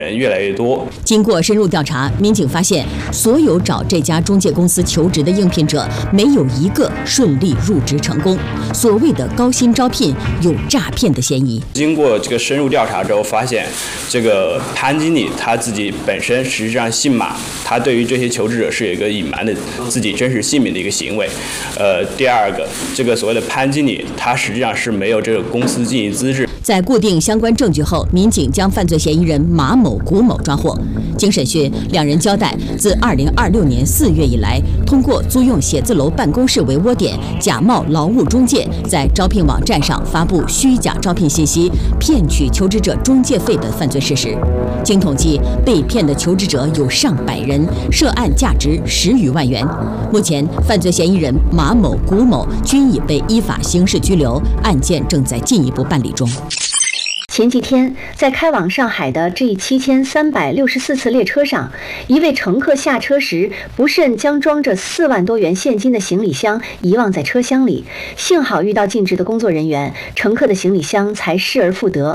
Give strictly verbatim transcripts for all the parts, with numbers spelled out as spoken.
人越来越多。 经过深入调查，民警发现，所有找这家中介公司求职的应聘者，没有一个顺利入职成功。所谓的高薪招聘有诈骗的嫌疑。 经过这个深入调查之后，发现这个潘经理他自己本身实际上姓马，他对于这些求职者是有一个隐瞒的自己真实姓名的一个行为。呃，第二个，这个所谓的潘经理，他实际上是没有这个公司经营资质。 在固定相关证据后，民警将犯罪嫌疑人马某、古某抓获。经审讯，两人交代，自二零二六年四月以来，通过租用写字楼办公室为窝点，假冒劳务中介，在招聘网站上发布虚假招聘信息，骗取求职者中介费的犯罪事实。经统计，被骗的求职者有上百人，涉案价值十余万元。目前，犯罪嫌疑人马某、古某均已被依法刑事拘留，案件正在进一步办理中。 前几天，在开往上海的 G 七千三百六十四次列车上，一位乘客下车时不慎将装着四万多元现金的行李箱遗忘在车厢里，幸好遇到尽职的工作人员，乘客的行李箱才失而复得。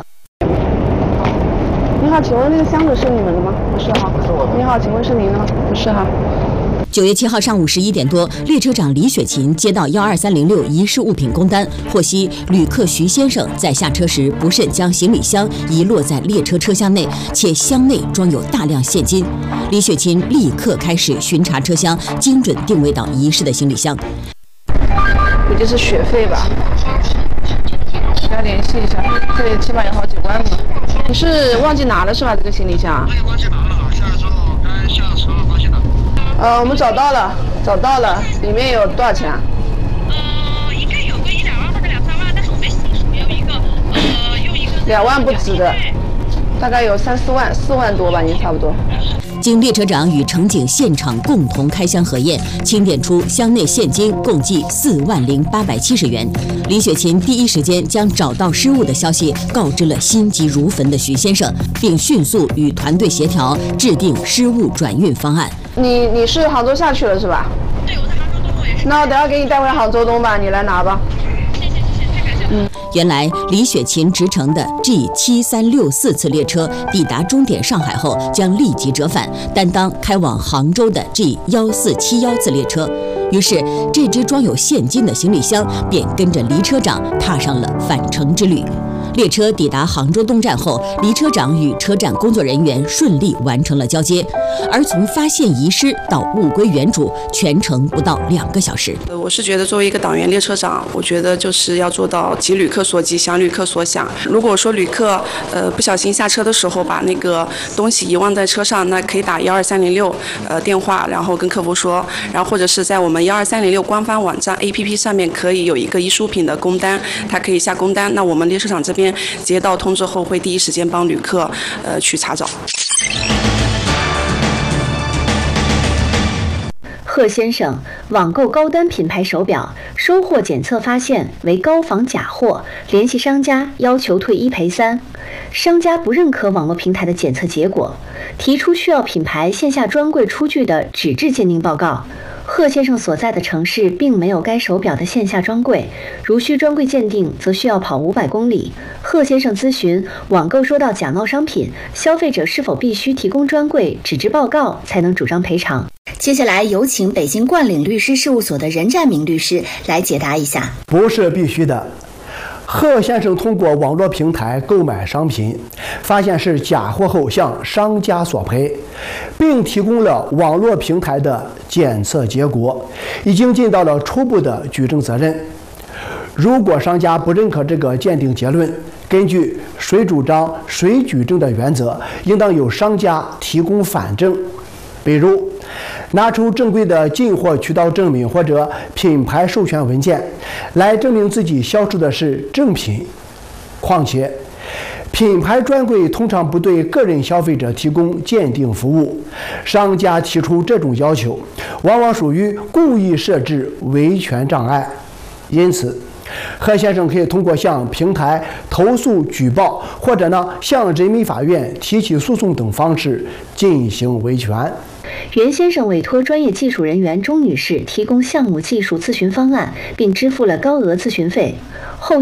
你好，请问那个箱子是你们的吗？不是哈，是我的。你好，请问是您的吗？不是哈。 九月七号上午十一点多，列车长李雪琴接到幺二三零六遗失物品工单，获悉旅客徐先生在下车时不慎将行李箱遗落在列车车厢内，且箱内装有大量现金。李雪琴立刻开始巡查车厢，精准定位到遗失的行李箱。 估计是学费吧，要联系一下，这起码有好几万呢。你是忘记拿了是吧？这个行李箱？ 忘记拿了，下车了，刚才下车了，忘记拿。 呃，我们找到了，找到了，里面有多少钱啊？ 呃，应该有个一两万或者两三万，但是我没细数，有一个呃，用一个两万不止的，大概有三四万，四万多吧，也差不多。 经列车长与乘警现场共同开箱核验，清点出箱内现金共计四万零八百七十元。李雪琴第一时间将找到失物的消息告知了心急如焚的徐先生，并迅速与团队协调，制定失物转运方案。 你你是杭州下去了是吧？ 对，我在杭州东路也是。 那我等下给你带回杭州东吧，你来拿吧。 谢谢谢谢，太感谢了。 嗯。原来，李雪琴直乘的 G 七三六四次列车抵达终点上海后，将立即折返，担当开往杭州的 G 一四七一次列车。于是，这只装有现金的行李箱便跟着黎车长踏上了返程之旅。列车抵达杭州东站后，黎车长与车站工作人员顺利完成了交接，而从发现遗失到物归原主，全程不到两个小时。 呃，我是觉得作为一个党员列车长，我觉得就是要做到急旅客所急，想旅客所想。如果说旅客呃不小心下车的时候把那个东西遗忘在车上，那可以打幺二三零六呃电话，然后跟客服说，然后或者是在我们幺二三零六官方网站 A P P 上面可以有一个遗失物品的工单，它可以下工单。那我们列车长这边接到通知后，会第一时间帮旅客呃去查找。 贺先生网购高端品牌手表，收货检测发现为高仿假货，联系商家要求退一赔三。商家不认可网络平台的检测结果，提出需要品牌线下专柜出具的纸质鉴定报告。贺先生所在的城市并没有该手表的线下专柜，如需专柜鉴定，则需要跑五百公里。贺先生咨询网购收到假冒商品，消费者是否必须提供专柜纸质报告才能主张赔偿？接下来有请北京冠领律师事务所的任占明律师来解答一下。 不是必须的。贺先生通过网络平台购买商品，发现是假货后向商家索赔，并提供了网络平台的检测结果，已经尽到了初步的举证责任。如果商家不认可这个鉴定结论，根据谁主张谁举证的原则，应当由商家提供反证，比如拿出正规的进货渠道证明或者品牌授权文件，来证明自己销售的是正品。况且，品牌专柜通常不对个人消费者提供鉴定服务，商家提出这种要求，往往属于故意设置维权障碍。因此，贺先生可以通过向平台投诉举报，或者呢向人民法院提起诉讼等方式进行维权。 袁先生委托专业技术人员钟女士提供项目技术咨询方案，并支付了高额咨询费。后